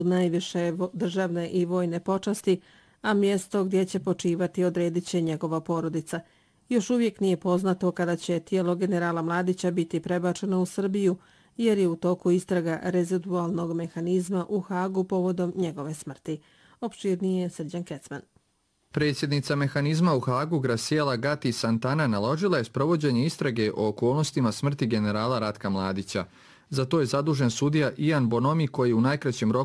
najviše državne i vojne počasti, a mjesto gdje će počivati odredit će njegova porodica. Još uvijek nije poznato kada će tijelo generala Mladića biti prebačeno u Srbiju, jer je u toku istraga rezidualnog mehanizma u Hagu povodom njegove smrti. Opširnije Srđan Kecman. Predsjednica mehanizma u Hagu Graciela Gatti Santana naložila je sprovođenje istrage o okolnostima smrti generala Ratka Mladića. Za to je zadužen sudija Ian Bonomi koji u najkraćem roku